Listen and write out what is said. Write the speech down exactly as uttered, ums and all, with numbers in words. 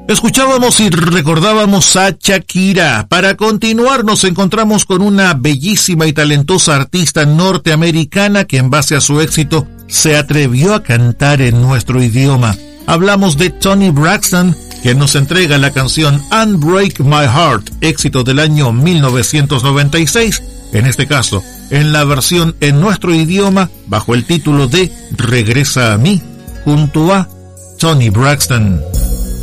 Escuchábamos y recordábamos a Shakira. Para continuar nos encontramos con una bellísima y talentosa artista norteamericana que en base a su éxito se atrevió a cantar en nuestro idioma. Hablamos de Toni Braxton, quien nos entrega la canción Unbreak My Heart, éxito del año mil novecientos noventa y seis, en este caso en la versión en nuestro idioma bajo el título de Regresa a mí, junto a Toni Braxton.